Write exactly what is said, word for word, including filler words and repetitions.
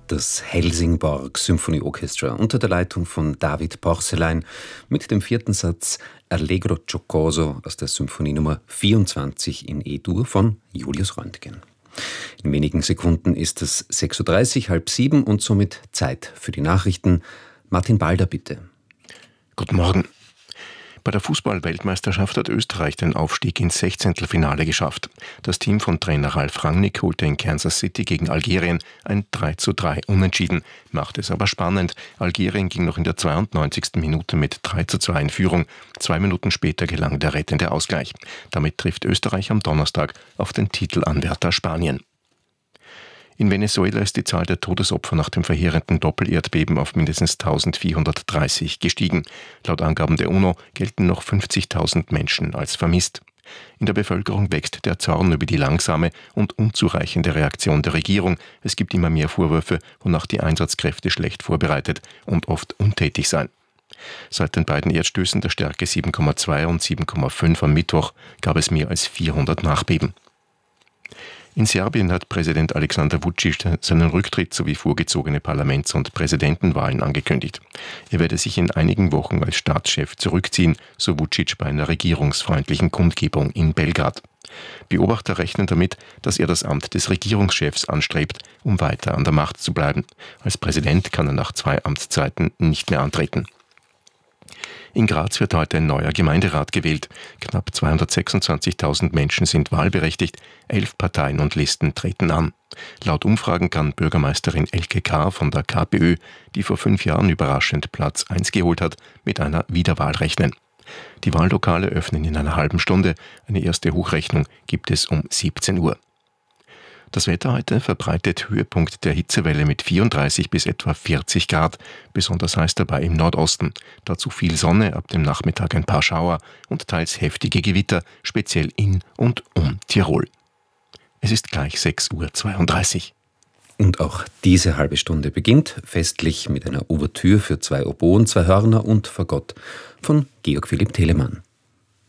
Das Helsingborg Symphony Orchestra unter der Leitung von David Porcelein mit dem vierten Satz Allegro giocoso aus der Symphonie Nummer vierundzwanzig in E-Dur von Julius Röntgen. In wenigen Sekunden ist es sechs Uhr dreißig, halb sieben und somit Zeit für die Nachrichten. Martin Balder, bitte. Guten Morgen. Bei der Fußball-Weltmeisterschaft hat Österreich den Aufstieg ins Sechzehntelfinale geschafft. Das Team von Trainer Ralf Rangnick holte in Kansas City gegen Algerien ein drei zu drei Unentschieden, machte es aber spannend. Algerien ging noch in der zweiundneunzigsten Minute mit drei zu zwei in Führung. Zwei Minuten später gelang der rettende Ausgleich. Damit trifft Österreich am Donnerstag auf den Titelanwärter Spanien. In Venezuela ist die Zahl der Todesopfer nach dem verheerenden Doppelerdbeben auf mindestens eintausendvierhundertdreißig gestiegen. Laut Angaben der UNO gelten noch fünfzigtausend Menschen als vermisst. In der Bevölkerung wächst der Zorn über die langsame und unzureichende Reaktion der Regierung. Es gibt immer mehr Vorwürfe, wonach die Einsatzkräfte schlecht vorbereitet und oft untätig seien. Seit den beiden Erdstößen der Stärke sieben Komma zwei und sieben Komma fünf am Mittwoch gab es mehr als vierhundert Nachbeben. In Serbien hat Präsident Alexander Vučić seinen Rücktritt sowie vorgezogene Parlaments- und Präsidentenwahlen angekündigt. Er werde sich in einigen Wochen als Staatschef zurückziehen, so Vučić bei einer regierungsfreundlichen Kundgebung in Belgrad. Beobachter rechnen damit, dass er das Amt des Regierungschefs anstrebt, um weiter an der Macht zu bleiben. Als Präsident kann er nach zwei Amtszeiten nicht mehr antreten. In Graz wird heute ein neuer Gemeinderat gewählt. Knapp zweihundertsechsundzwanzigtausend Menschen sind wahlberechtigt, elf Parteien und Listen treten an. Laut Umfragen kann Bürgermeisterin Elke K. von der KPÖ, die vor fünf Jahren überraschend Platz eins geholt hat, mit einer Wiederwahl rechnen. Die Wahllokale öffnen in einer halben Stunde. Eine erste Hochrechnung gibt es um siebzehn Uhr. Das Wetter heute verbreitet Höhepunkt der Hitzewelle mit vierunddreißig bis etwa vierzig Grad, besonders heiß dabei im Nordosten. Dazu viel Sonne, ab dem Nachmittag ein paar Schauer und teils heftige Gewitter, speziell in und um Tirol. Es ist gleich sechs Uhr zweiunddreißig. Und auch diese halbe Stunde beginnt festlich mit einer Ouvertüre für zwei Oboen, zwei Hörner und Fagott von Georg Philipp Telemann.